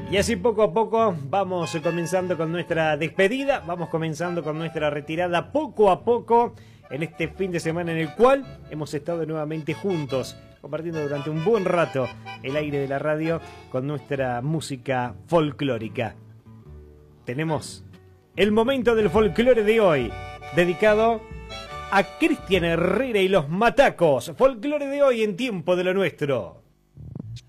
Y así poco a poco vamos comenzando con nuestra despedida, vamos comenzando con nuestra retirada poco a poco en este fin de semana en el cual hemos estado nuevamente juntos, compartiendo durante un buen rato el aire de la radio con nuestra música folclórica. Tenemos el momento del folclore de hoy, dedicado a Cristian Herrera y los Matacos. Folclore de hoy en Tiempo de lo Nuestro.